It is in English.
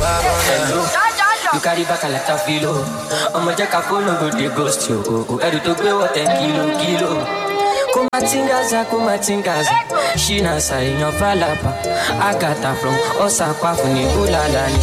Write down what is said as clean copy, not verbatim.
Hello. You carry back a lot of filo. I'm a jack of phone, go the ghost you. Edu to pay what 10 kilo. Kumatingaza. She na sa in your falapa. I got her from Osaka, Funibulala.